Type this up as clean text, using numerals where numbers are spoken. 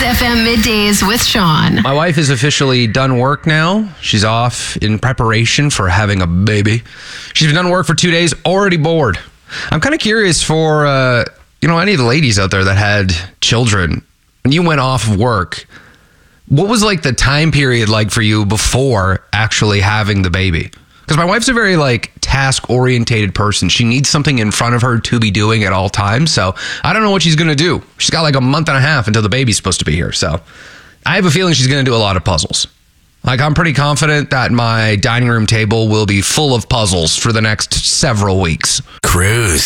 FM Middays with Sean. My wife is officially done work now. She's off in preparation for having a baby. She's been done work for 2 days, already bored. I'm kind of curious for, any of the ladies out there that had children. When you went off of work, what was like the time period like for you before actually having the baby? Because my wife's a very task-orientated person. She needs something in front of her to be doing at all times. So I don't know what she's going to do. She's got a month and a half until the baby's supposed to be here. So I have a feeling she's going to do a lot of puzzles. I'm pretty confident that my dining room table will be full of puzzles for the next several weeks. Cruise.